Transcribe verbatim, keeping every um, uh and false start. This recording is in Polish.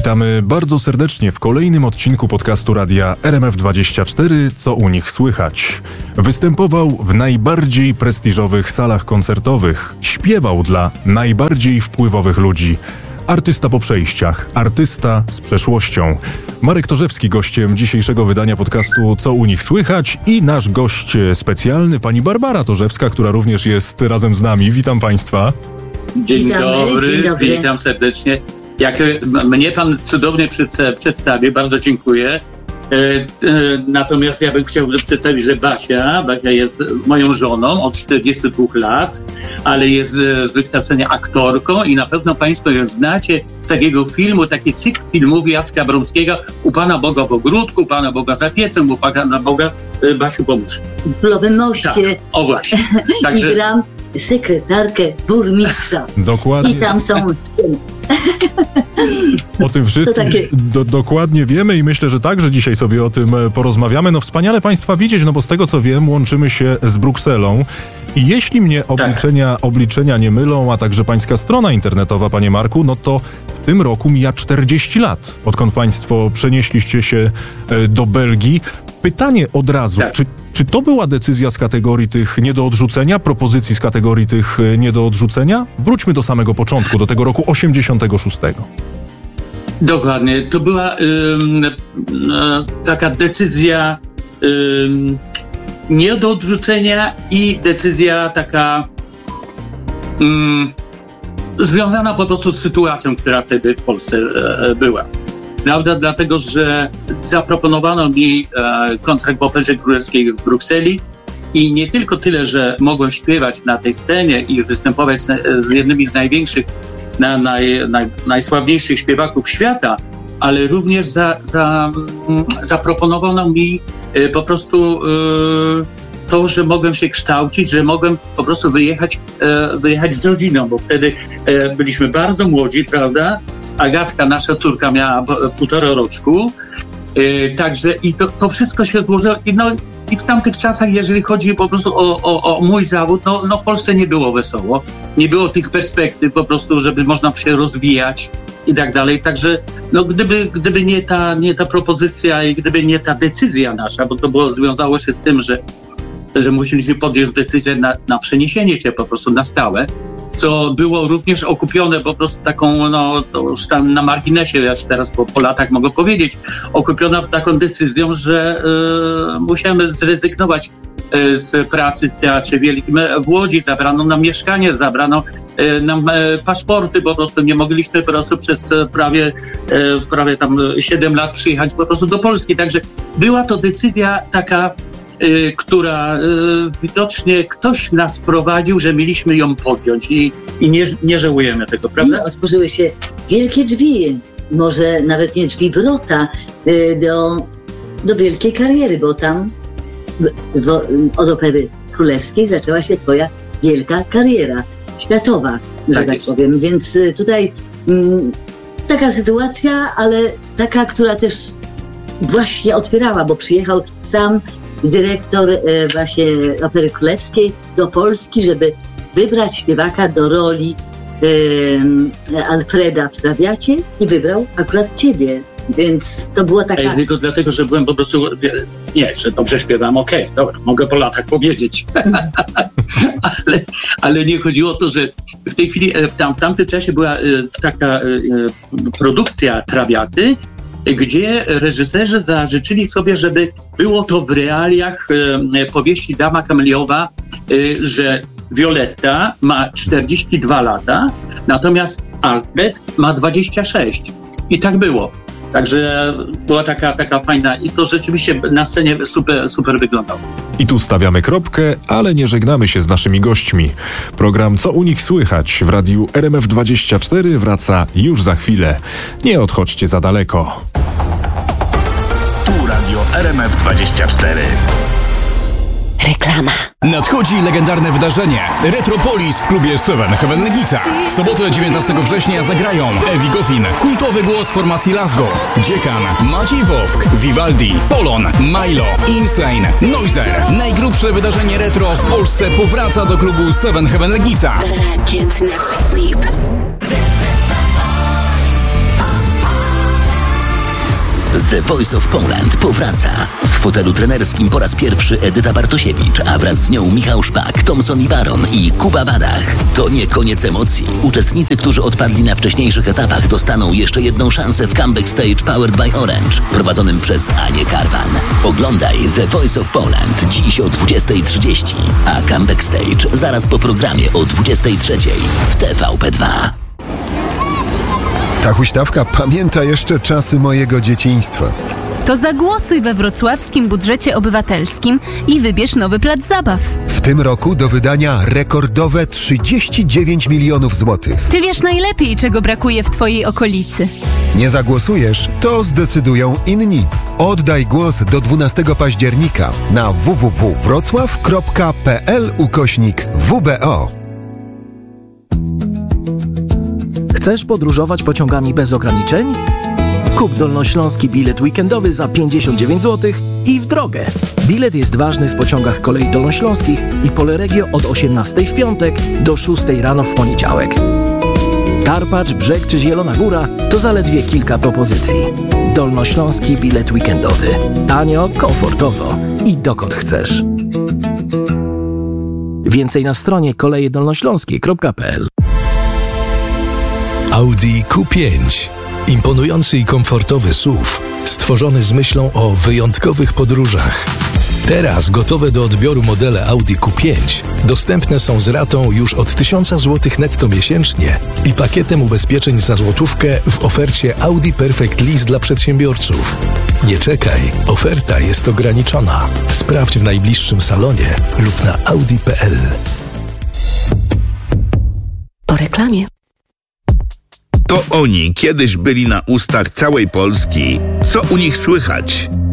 Witamy bardzo serdecznie w kolejnym odcinku podcastu radia R M F dwadzieścia cztery, co u nich słychać. Występował w najbardziej prestiżowych salach koncertowych, śpiewał dla najbardziej wpływowych ludzi. Artysta po przejściach, artysta z przeszłością. Marek Torzewski gościem dzisiejszego wydania podcastu Co u nich słychać i nasz gość specjalny, pani Barbara Torzewska, która również jest razem z nami. Witam państwa. Dzień dobry, dzień dobry. Witam serdecznie. Jak mnie pan cudownie przedstawił, bardzo dziękuję. E, e, natomiast ja bym chciał przedstawić, że Basia, Basia jest moją żoną od czterdziestu dwóch lat, ale jest z wykształcenia aktorką i na pewno państwo ją znacie z takiego filmu, taki cykl filmów Jacka Bromskiego U Pana Boga w ogródku, U Pana Boga za piecem, U Pana Boga, e, Basiu pomóż. W Królowym Moście. Tak, o właśnie. Także... I gram sekretarkę burmistrza. Dokładnie. I tam są... O tym wszystkim takie... do, dokładnie wiemy i myślę, że także dzisiaj sobie o tym porozmawiamy. No wspaniale państwa widzieć, no bo z tego co wiem, łączymy się z Brukselą i jeśli mnie obliczenia, tak. obliczenia nie mylą, a także pańska strona internetowa, panie Marku, no to w tym roku mija czterdzieści lat, odkąd państwo przenieśliście się do Belgii. Pytanie od razu, tak. czy, czy to była decyzja z kategorii tych nie do odrzucenia, propozycji z kategorii tych nie do odrzucenia? Wróćmy do samego początku, do tego roku osiemdziesiątego szóstego. Dokładnie. To była ym, y, taka decyzja ym, nie do odrzucenia i decyzja taka ym, związana po prostu z sytuacją, która wtedy w Polsce y, była. Prawda? Dlatego, że zaproponowano mi e, kontrakt w Operze Królewskiej w Brukseli i nie tylko tyle, że mogłem śpiewać na tej scenie i występować z, z jednymi z największych, na, naj, naj, najsławniejszych śpiewaków świata, ale również za, za, zaproponowano mi e, po prostu e, to, że mogłem się kształcić, że mogłem po prostu wyjechać, e, wyjechać z rodziną, bo wtedy e, byliśmy bardzo młodzi, prawda? Agatka, nasza córka, miała półtora roczku, yy, także i to, to wszystko się złożyło. I, no, I w tamtych czasach, jeżeli chodzi po prostu o, o, o mój zawód, no, no w Polsce nie było wesoło. Nie było tych perspektyw po prostu, żeby można się rozwijać i tak dalej. Także no, gdyby, gdyby nie, ta, nie ta propozycja i gdyby nie ta decyzja nasza, bo to było, związało się z tym, że, że musieliśmy podjąć decyzję na, na przeniesienie się po prostu na stałe, co było również okupione po prostu taką, no to już tam na marginesie, ja teraz po, po latach mogę powiedzieć, okupiona taką decyzją, że y, musiałem zrezygnować y, z pracy w Teatrze Wielkim w Łodzi. Zabrano nam mieszkanie, zabrano y, nam y, paszporty, po prostu nie mogliśmy po prostu przez prawie, y, prawie tam siedem lat przyjechać po prostu do Polski. Także była to decyzja taka, Y, która y, widocznie ktoś nas prowadził, że mieliśmy ją podjąć i, i nie, nie żałujemy tego, prawda? I otworzyły się wielkie drzwi, może nawet nie drzwi wrota, y, do, do wielkiej kariery, bo tam bo, od Opery Królewskiej zaczęła się twoja wielka kariera światowa, że tak, tak powiem. Więc y, tutaj y, taka sytuacja, ale taka, która też właśnie otwierała, bo przyjechał sam dyrektor e, właśnie Opery Królewskiej do Polski, żeby wybrać śpiewaka do roli e, Alfreda w Trawiacie i wybrał akurat ciebie. Więc to było taka... Ej, tylko dlatego, że byłem po prostu... Nie, że dobrze śpiewam, okej, okay, dobra, mogę po latach powiedzieć. ale, ale nie chodziło o to, że w tej chwili, w, tam, w tamtym czasie była e, taka e, produkcja Trawiaty, gdzie reżyserzy zażyczyli sobie, żeby było to w realiach e, powieści Dama Kameliowa, e, że Violetta ma czterdzieści dwa lata, natomiast Alfred ma dwadzieścia sześć. I tak było. Także była taka, taka fajna i to rzeczywiście na scenie super, super wyglądało. I tu stawiamy kropkę, ale nie żegnamy się z naszymi gośćmi. Program Co u nich słychać w radiu R M F dwadzieścia cztery wraca już za chwilę. Nie odchodźcie za daleko. Tu radio R M F dwadzieścia cztery. Reklama. Nadchodzi legendarne wydarzenie Retropolis w klubie Seven Heaven Legnica. W sobotę dziewiętnastego września zagrają Ewi Goffin, kultowy głos formacji Lasgo, Dziekan, Maciej Wowk, Vivaldi, Polon, Milo, Insane, Noiser. Najgrubsze wydarzenie retro w Polsce powraca do klubu Seven Heaven Legnica. The Voice of Poland powraca. W fotelu trenerskim po raz pierwszy Edyta Bartosiewicz, a wraz z nią Michał Szpak, Thomson i Baron i Kuba Badach. To nie koniec emocji. Uczestnicy, którzy odpadli na wcześniejszych etapach, dostaną jeszcze jedną szansę w Comeback Stage Powered by Orange, prowadzonym przez Anię Karwan. Oglądaj The Voice of Poland dziś o dwudziestej trzydzieści, a Comeback Stage zaraz po programie o dwudziestej trzeciej w T V P dwa. Ta huśtawka pamięta jeszcze czasy mojego dzieciństwa. To zagłosuj we wrocławskim budżecie obywatelskim i wybierz nowy plac zabaw. W tym roku do wydania rekordowe trzydzieści dziewięć milionów złotych. Ty wiesz najlepiej, czego brakuje w twojej okolicy. Nie zagłosujesz, to zdecydują inni. Oddaj głos do dwunastego października na w w w kropka wrocław kropka p l ukośnik w b o. Chcesz podróżować pociągami bez ograniczeń? Kup dolnośląski bilet weekendowy za pięćdziesiąt dziewięć złotych i w drogę. Bilet jest ważny w pociągach kolei dolnośląskich i Poleregio od osiemnastej w piątek do szóstej rano w poniedziałek. Karpacz, Brzeg czy Zielona Góra to zaledwie kilka propozycji. Dolnośląski bilet weekendowy. Tanio, komfortowo i dokąd chcesz. Więcej na stronie koleje dolnośląskie kropka p l. Audi Q pięć. Imponujący i komfortowy S U V, stworzony z myślą o wyjątkowych podróżach. Teraz gotowe do odbioru modele Audi Q pięć dostępne są z ratą już od tysiąc złotych netto miesięcznie i pakietem ubezpieczeń za złotówkę w ofercie Audi Perfect Lease dla przedsiębiorców. Nie czekaj, oferta jest ograniczona. Sprawdź w najbliższym salonie lub na audi kropka p l. Po reklamie. To oni kiedyś byli na ustach całej Polski. Co u nich słychać?